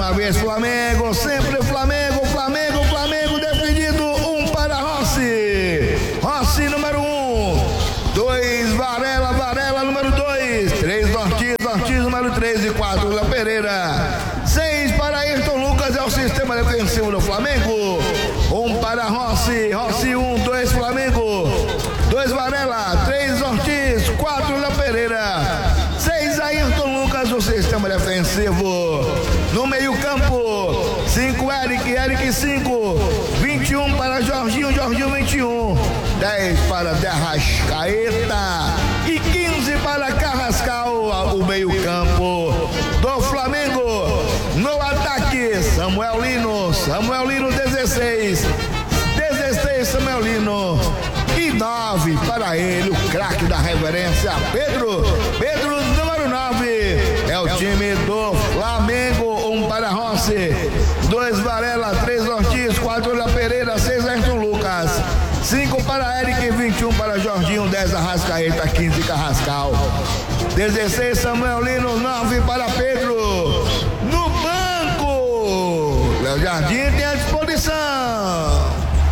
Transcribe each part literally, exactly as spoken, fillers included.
uma vez Flamengo, sempre Flamengo, Flamengo, Flamengo, definido. Um para Rossi, Rossi número um, dois Varela, Varela número dois, três Ortiz, Ortiz número três e quatro Léo Pereira, seis para Ayrton Lucas, é o sistema defensivo do Flamengo. Um para Rossi, Rossi um, dois Flamengo, dois Varela, três Ortiz, quatro Léo Pereira, seis Ayrton Lucas, o sistema defensivo. No meio campo, cinco Eric, Eric cinco, vinte e um para Jorginho, Jorginho vinte e um, dez para De Arrascaeta e quinze para Carrascal. O meio campo do Flamengo. No ataque, Samuel Lino, Samuel Lino dezesseis, dezesseis Samuel Lino e nove para ele, o craque da reverência, Pedro, Pedro número nove, é o time do Flamengo. Um para Rossi, dois Varela, três Ortiz, quatro Léo Pereira, seis Ayrton Lucas, cinco para Eric, vinte e um para Jorginho, dez Arrascaeta, quinze Carrascal, dezesseis Samuel Lino, nove para Pedro. No banco, Léo Jardim tem à disposição.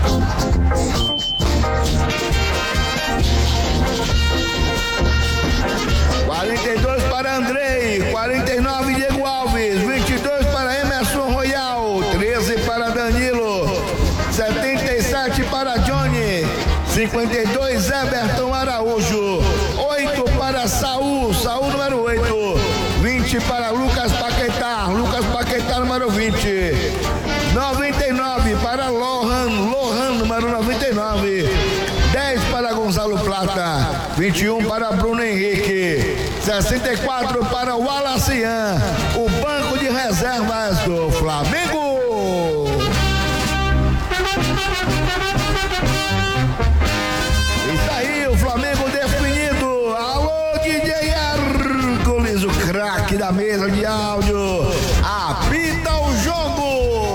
quarenta e dois para Andrei, quarenta e nove Diego Alves, vinte e dois para Emerson Royal, treze para Danilo, setenta e sete para Johnny, cinquenta e dois Everton Araújo, oito para Saul, Saul número oito, vinte para Lucas Paquetá, Lucas Paquetá número vinte, noventa e nove para Lohan, Lohan número noventa e nove, dez para Gonzalo Plata, vinte e um para Bruno Henrique, sessenta e quatro para Wallacian, o banco de reservas do Flamengo. Isso aí, o Flamengo definido. Alô, D J Hércules, o craque da mesa de áudio, apita o jogo.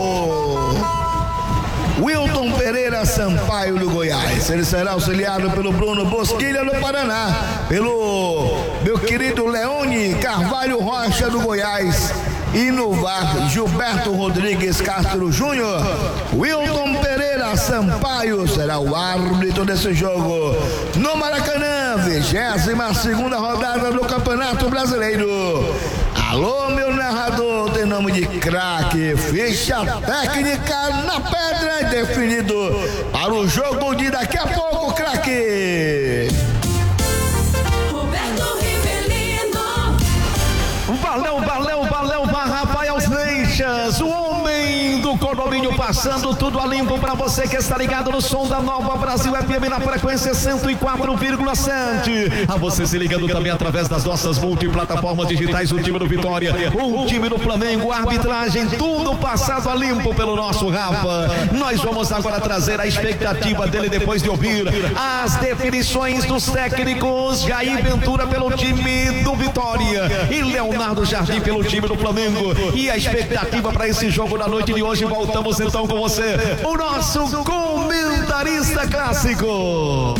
Wilton Pereira Sampaio do Goiás, ele será auxiliado pelo Bruno Bosquilha do Paraná, pelo meu querido Leone Carvalho Rocha do Goiás e no V A R Gilberto Rodrigues Castro Júnior. Wilton Pereira Sampaio será o árbitro desse jogo no Maracanã, vigésima segunda rodada do Campeonato Brasileiro. Alô, meu narrador, tem nome de craque, ficha técnica na pedra e definido para o jogo de daqui a pouco, craque. Roberto Rivelino. Valeu, valeu, valeu, Rafael Seixas, o homem do condomínio, passando tudo a limpo para você que está ligado no som da Nova Brasil F M na frequência cento e quatro vírgula sete. A você se ligando também através das nossas multiplataformas digitais, o time do Vitória, o time do Flamengo, arbitragem, tudo passado a limpo pelo nosso Rafa. Nós vamos agora trazer a expectativa dele depois de ouvir as definições dos técnicos Jair Ventura pelo time do Vitória e Leonardo Jardim pelo time do Flamengo. E a expectativa para esse jogo da noite de hoje. Voltamos então com você, o nosso comentarista clássico.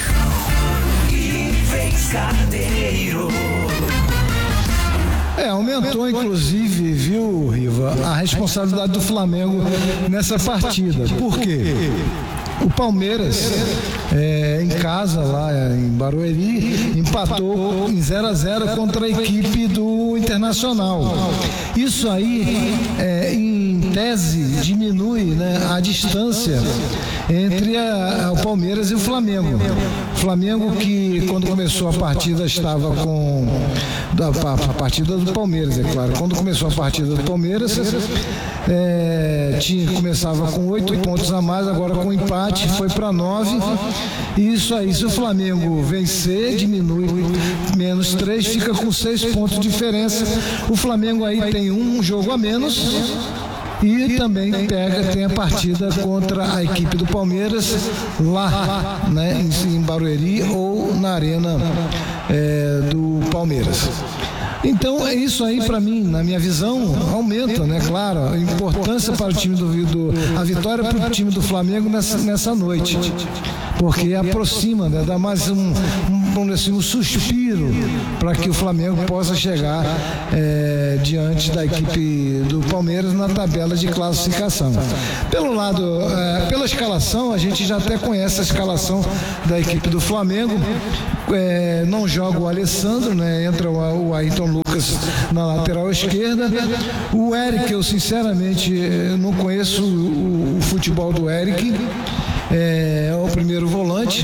É, aumentou inclusive, viu, Riva, a responsabilidade do Flamengo nessa partida. Por quê? O Palmeiras, é, em casa, lá em Barueri, empatou em zero a zero contra a equipe do Internacional. Isso aí, é, em tese, diminui, né, a distância entre a, a, o Palmeiras e o Flamengo. O Flamengo que, quando começou a partida, estava com... Da, a, a partida do Palmeiras, é claro. Quando começou a partida do Palmeiras, é, tinha, começava com oito pontos a mais, agora com empate foi para nove. E isso aí, se o Flamengo vencer, diminui menos três, fica com seis pontos de diferença. O Flamengo aí tem um jogo a menos. E também pega, tem a partida contra a equipe do Palmeiras lá, né, em, em Barueri ou na arena é, do Palmeiras. Então é isso aí, para mim, na minha visão, aumenta, né, claro, a importância para o time do, do a vitória para o time do Flamengo nessa, nessa noite, porque aproxima, né, dá mais um, um vamos dizer assim, um suspiro para que o Flamengo possa chegar é, diante da equipe do Palmeiras na tabela de classificação. Pelo lado, é, pela escalação, a gente já até conhece a escalação da equipe do Flamengo. É, não joga o Alessandro, né? Entra o, o Ayrton Lucas na lateral esquerda. O Eric, eu sinceramente não conheço o, o futebol do Eric. É, é o primeiro volante,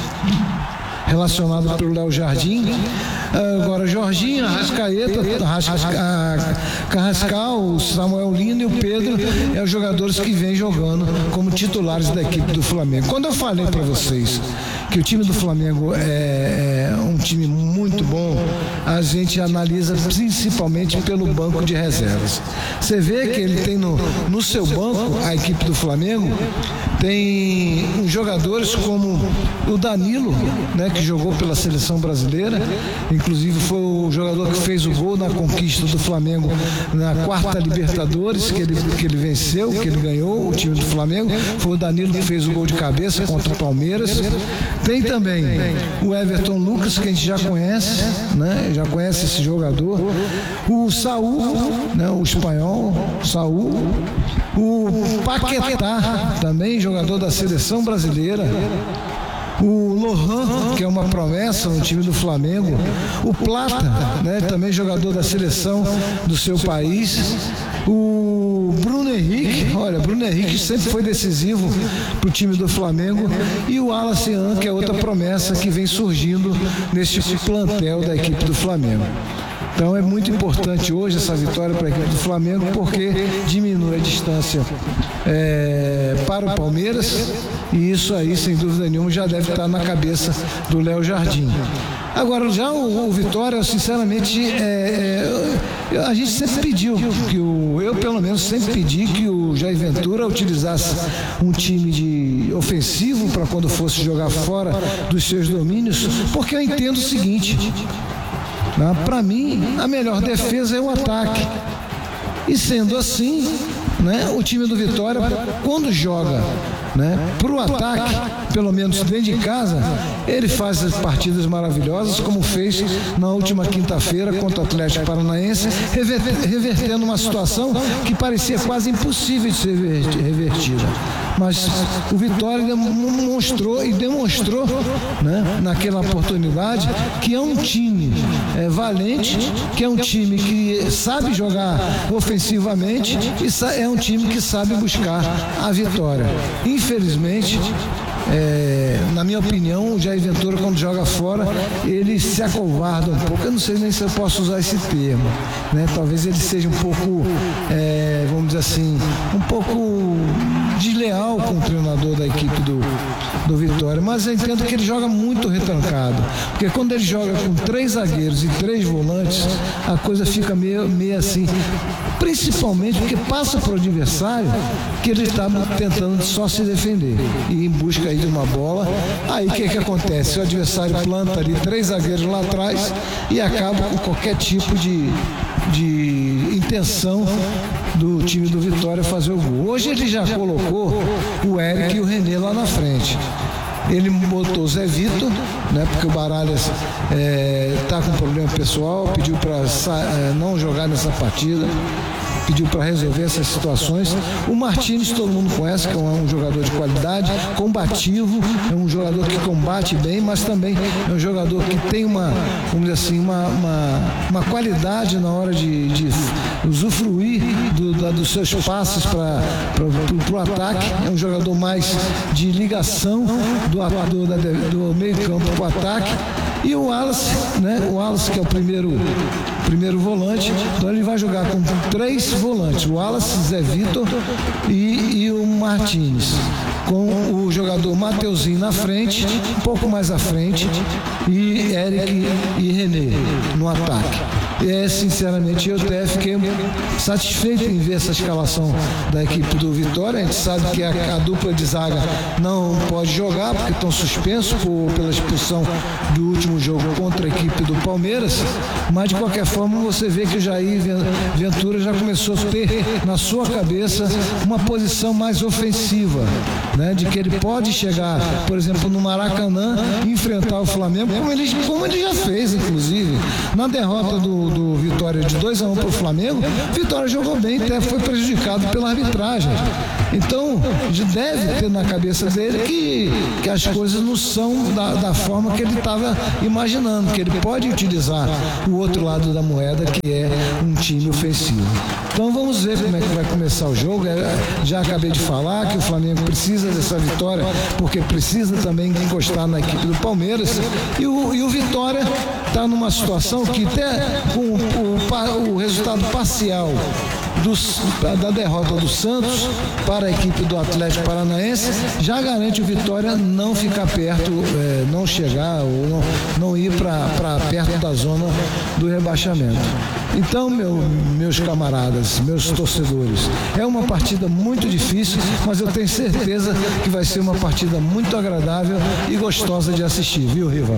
relacionado pelo Léo Jardim. Agora Jorginho, Arrascaeta, Arrasca, Carrascal, Samuel Lino e o Pedro é os jogadores que vêm jogando como titulares da equipe do Flamengo. Quando eu falei para vocês que o time do Flamengo é, é um time muito bom, a gente analisa principalmente pelo banco de reservas. Você vê que ele tem no, no seu banco, a equipe do Flamengo tem jogadores como o Danilo, né, que jogou pela seleção brasileira, inclusive foi o jogador que fez o gol na conquista do Flamengo na quarta Libertadores, que ele, que ele venceu, que ele ganhou, o time do Flamengo, foi o Danilo que fez o gol de cabeça contra o Palmeiras. Tem também o Everton Lucas, que a gente já conhece, né, já conhece esse jogador, o Saúl, né, o espanhol, Saúl, o Paquetá, também jogador da seleção brasileira, o Lohan, que é uma promessa no time do Flamengo, o Plata, né, também jogador da seleção do seu país, o Bruno Henrique, olha, Bruno Henrique sempre foi decisivo para o time do Flamengo, e o Wallace An, que é outra promessa que vem surgindo nesse plantel da equipe do Flamengo. Então é muito importante hoje essa vitória para a equipe do Flamengo, porque diminui a distância é, para o Palmeiras, e isso aí, sem dúvida nenhuma, já deve estar na cabeça do Léo Jardim. Agora, já o, o Vitória, sinceramente, é, é, a gente sempre pediu, que o, eu pelo menos sempre pedi que o Jair Ventura utilizasse um time de ofensivo para quando fosse jogar fora dos seus domínios, porque eu entendo o seguinte: para mim, a melhor defesa é o ataque. E sendo assim, né, o time do Vitória, quando joga, né, para o ataque, pelo menos dentro de casa, ele faz as partidas maravilhosas, como fez na última quinta-feira contra o Atlético Paranaense, revertendo uma situação que parecia quase impossível de ser revertida. Mas o Vitória mostrou e demonstrou, né, naquela oportunidade, que é um time é, valente, que é um time que sabe jogar ofensivamente e é um time que sabe buscar a vitória. Infelizmente, É, na minha opinião, o Jair Ventura, quando joga fora, ele se acovarda um pouco. Eu não sei nem se eu posso usar esse termo, né? Talvez ele seja um pouco, é, vamos dizer assim, um pouco desleal com o treinador da equipe do, do Vitória, mas eu entendo que ele joga muito retrancado, porque quando ele joga com três zagueiros e três volantes, a coisa fica meio, meio assim, principalmente porque passa para o adversário que ele está tentando só se defender e em busca aí de uma bola. Aí o que que acontece? O adversário planta ali três zagueiros lá atrás e acaba com qualquer tipo de, de intenção do time do Vitória fazer o gol. Hoje ele já colocou o Eric e o René lá na frente. Ele botou o Zé Vitor, né, porque o Baralhas está é, com problema pessoal, pediu para é, não jogar nessa partida, pediu para resolver essas situações. O Martínez todo mundo conhece, que é um jogador de qualidade, combativo, é um jogador que combate bem, mas também é um jogador que tem uma, vamos dizer assim, uma, uma, uma qualidade na hora de, de usufruir do, da, dos seus passes para o ataque. É um jogador mais de ligação do, do, do meio campo para o ataque. E o Wallace, né? O Wallace, que é o primeiro, primeiro volante, então ele vai jogar com três volantes: o Wallace, Zé Vitor e, e o Martínez, com o jogador Mateuzinho na frente, um pouco mais à frente, e Eric e René no ataque. É, sinceramente, eu até fiquei satisfeito em ver essa escalação da equipe do Vitória. A gente sabe que a, a dupla de zaga não pode jogar porque estão suspensos por, pela expulsão do último jogo contra a equipe do Palmeiras, mas de qualquer forma você vê que o Jair Ventura já começou a ter na sua cabeça uma posição mais ofensiva, né, de que ele pode chegar, por exemplo, no Maracanã e enfrentar o Flamengo, como ele, como ele já fez, inclusive. Na derrota do, do Vitória de dois a um para o Flamengo, Vitória jogou bem, até foi prejudicado pela arbitragem. Então, deve ter na cabeça dele que, que as coisas não são da, da forma que ele estava imaginando, que ele pode utilizar o outro lado da moeda, que é um time ofensivo. Então vamos ver como é que vai começar o jogo. Já acabei de falar que o Flamengo precisa dessa vitória, porque precisa também encostar na equipe do Palmeiras, e o, e o Vitória está numa situação que até com o, o, o resultado parcial dos, da derrota do Santos para a equipe do Atlético Paranaense já garante o Vitória não ficar perto, é, não chegar ou não, não ir para perto da zona do rebaixamento. Então, meu, meus camaradas, meus torcedores, é uma partida muito difícil, mas eu tenho certeza que vai ser uma partida muito agradável e gostosa de assistir, viu, Riva?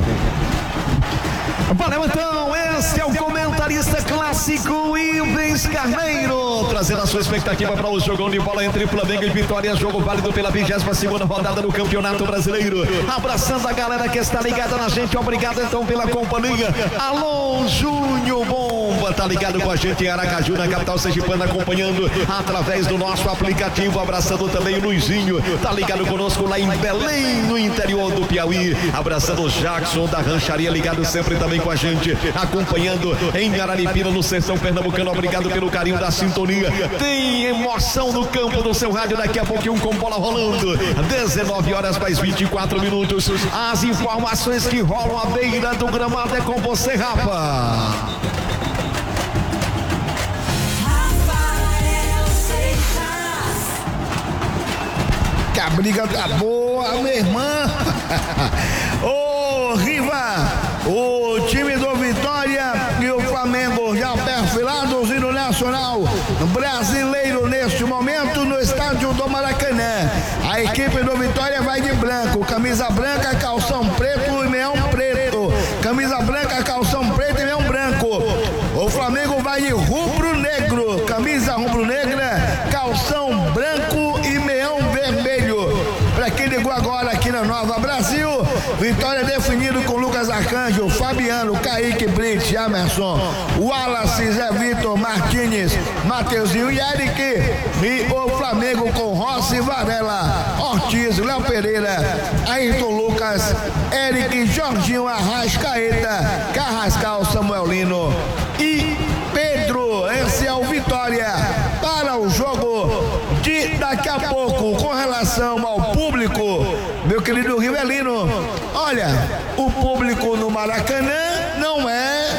Valeu, então, esse é o comentarista clássico Ivens Carneiro, trazendo a sua expectativa para o jogão de bola entre Flamengo e Vitória, jogo válido pela vigésima segunda rodada do Campeonato Brasileiro. Abraçando a galera que está ligada na gente, obrigado então pela companhia. Alô, Júnior Bomba, tá ligado com a gente em Aracaju, na capital sergipana, acompanhando através do nosso aplicativo. Abraçando também o Luizinho, tá ligado conosco lá em Belém, no interior do Piauí. Abraçando o Jackson da Rancharia, ligado sempre também com a gente, acompanhando em Araripina, no sertão pernambucano. Obrigado pelo carinho da sintonia. Tem emoção no campo do seu rádio, daqui a pouquinho com bola rolando, dezenove horas mais vinte e quatro minutos. As informações que rolam à beira do gramado é com você, Rafa. Que a briga tá boa, minha irmã. Ô, Riva, o time do Vitória e o Flamengo já perfilados no Nacional Brasileiro neste momento no estádio do Maracanã. A equipe do Vitória vai de branco, camisa branca, calção preto e meião preto. Camisa branca, calção preto e meião branco. O Flamengo vai de rubro-negro, camisa rubro-negra, calção branco e meião vermelho. Para quem ligou agora aqui na Nova Brasil, Vitória definido com Lucas Arcanjo, Fabiano, Kaique, Brits, Jamerson, Wallace, Zé Vitor, Martínez, Mateuzinho e Eric. E o Flamengo com Rossi, Varela, Ortiz, Léo Pereira, Ayrton Lucas, Eric, Jorginho, Arrascaeta, Carrascal, Samuel Lino e Pedro. Esse é o Vitória para o jogo de daqui a pouco. Com relação ao público, meu querido Rivelino, olha, o público no Maracanã não é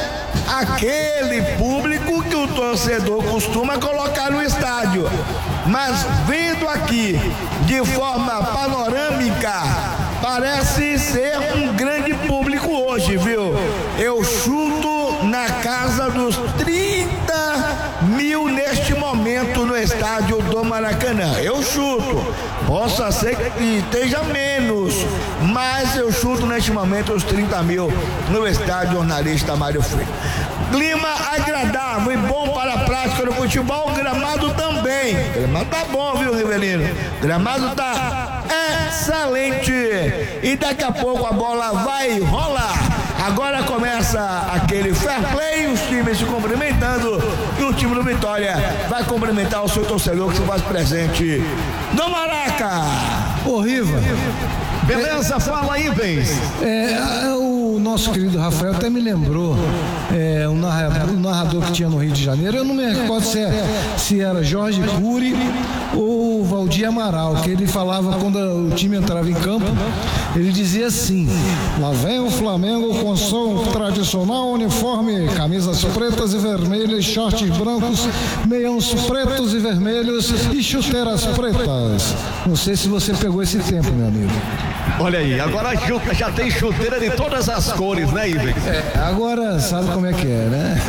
aquele público que o torcedor costuma colocar no estádio, mas vendo aqui de forma panorâmica, parece ser um grande público hoje, viu? Eu chuto na casa dos trinta mil neste momento no estádio do Maracanã. Eu chuto. Possa ser que esteja menos, mas eu chuto neste momento os trinta mil no estádio Jornalista Mário Freire. Clima agradável e bom para a prática do futebol, gramado também. Gramado tá bom, viu, Rivelino? Gramado tá excelente. E daqui a pouco a bola vai rolar. Agora começa aquele fair play, os times se cumprimentando, e o time do Vitória vai cumprimentar o seu torcedor que se faz presente no Maraca. Ô, Riva. Beleza, fala aí, Vens. É, o nosso querido Rafael até me lembrou é, um, narrador, um narrador que tinha no Rio de Janeiro. Eu não me recordo se era, se era Jorge Cury ou Valdir Amaral, que ele falava quando o time entrava em campo, ele dizia assim: lá vem o Flamengo com seu tradicional uniforme, camisas pretas e vermelhas, shorts brancos, meiões pretos e vermelhos e chuteiras pretas. Não sei se você pegou esse tempo, meu amigo. Olha aí, agora já tem chuteira de todas as cores, né, Ivan? É, agora sabe como é que é, né?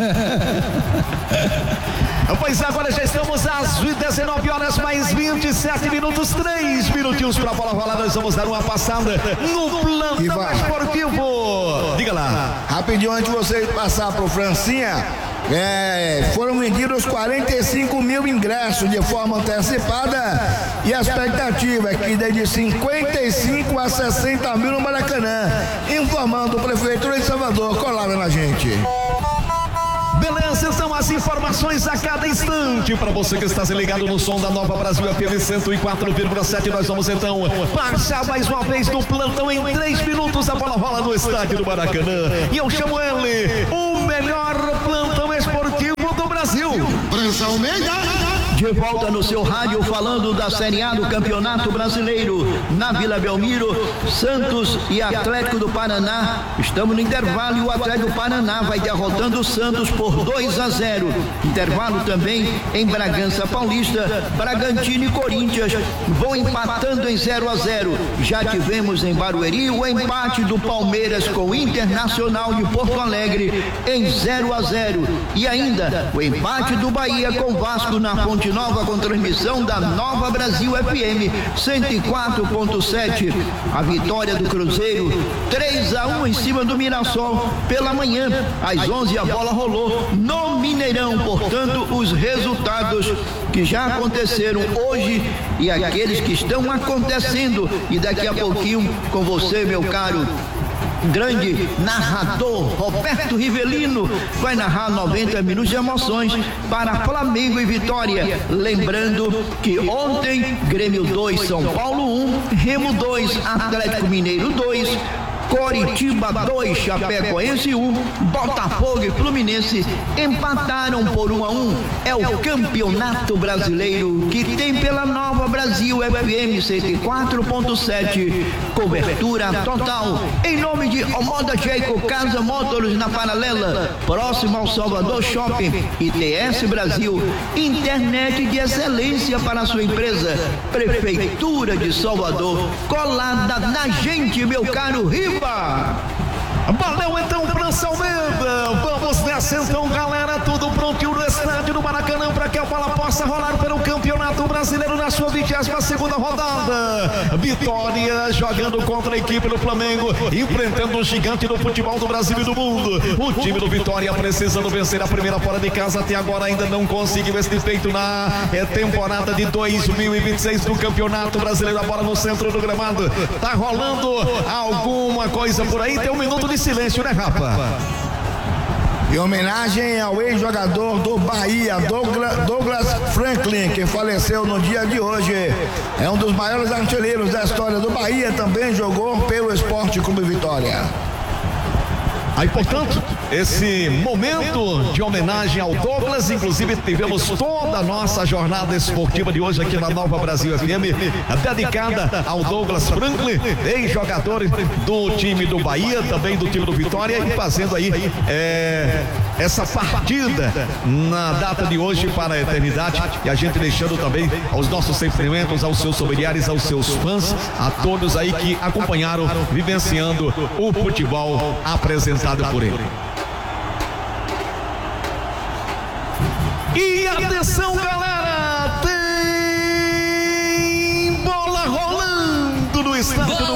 Pois agora já estamos às dezenove horas mais vinte e sete minutos, três minutinhos para a bola rolar. Nós vamos dar uma passada no plantão esportivo. Diga lá. Rapidinho, antes de você passar pro Francinha, é, foram vendidos quarenta e cinco mil ingressos de forma antecipada e a expectativa é que dê de cinquenta e cinco a sessenta mil no Maracanã. Informando o Prefeitura de Salvador, colada na gente. Beleza, então as informações a cada instante para você que está se ligado no som da Nova Brasil F M cento e quatro vírgula sete. Nós vamos então passar mais uma vez no plantão em três minutos. A bola rola no estádio do Maracanã e eu chamo ele o melhor plantão esportivo do Brasil. Prensa Almeida. De volta no seu rádio falando da Série A do Campeonato Brasileiro na Vila Belmiro, Santos e Atlético do Paraná. Estamos no intervalo e o Atlético do Paraná vai derrotando o Santos por dois a zero. Intervalo também em Bragança Paulista, Bragantino e Corinthians vão empatando em zero a zero. Já tivemos em Barueri o empate do Palmeiras com o Internacional de Porto Alegre em zero a zero. E ainda o empate do Bahia com o Vasco na Ponte Nova com transmissão da Nova Brasil F M cento e quatro ponto sete. A vitória do Cruzeiro três a um em cima do Mirassol pela manhã. Às onze a bola rolou no Mineirão. Portanto, os resultados que já aconteceram hoje e aqueles que estão acontecendo. E daqui a pouquinho com você, meu caro grande narrador Roberto Rivelino, vai narrar noventa minutos de emoções para Flamengo e Vitória. Lembrando que ontem Grêmio dois, São Paulo um, Remo dois, Atlético Mineiro dois, Coritiba dois, Chapecoense um, Botafogo e Fluminense empataram por um a um. É o Campeonato Brasileiro que tem pela Nova Brasil F M cento e quatro ponto sete cobertura total. Em nome de Omoda Jeico Casa Motors na Paralela, próximo ao Salvador Shopping, I T S Brasil, internet de excelência para a sua empresa. Prefeitura de Salvador, colada na gente, meu caro Riva. Valeu então, França Almeida. Vamos nessa então, galera. Tudo prontinho no estádio do Maracanã para que a bola possa rolar pelo Campeonato Brasileiro na sua vigésima segunda rodada. Vitória jogando contra a equipe do Flamengo, enfrentando o gigante do futebol do Brasil e do mundo. O time do Vitória precisando vencer a primeira fora de casa. Até agora ainda não conseguiu esse feito na temporada de dois mil e vinte e seis do Campeonato Brasileiro. A bola no centro do gramado. Tá rolando alguma coisa por aí. Tem um minuto de silêncio, né, Rafa? Em homenagem ao ex-jogador do Bahia, Douglas, Douglas Franklin, que faleceu no dia de hoje. É um dos maiores artilheiros da história do Bahia, também jogou pelo Esporte Clube Vitória. Aí, portanto, esse momento de homenagem ao Douglas, inclusive tivemos toda a nossa jornada esportiva de hoje aqui na Nova Brasil F M, dedicada ao Douglas Franklin, ex-jogador do time do Bahia, também do time do Vitória, e fazendo aí é, essa partida na data de hoje para a eternidade, e a gente deixando também aos nossos sentimentos, aos seus familiares, aos seus fãs, a todos aí que acompanharam, vivenciando o futebol apresentado por ele. E atenção, galera, tem bola rolando no estádio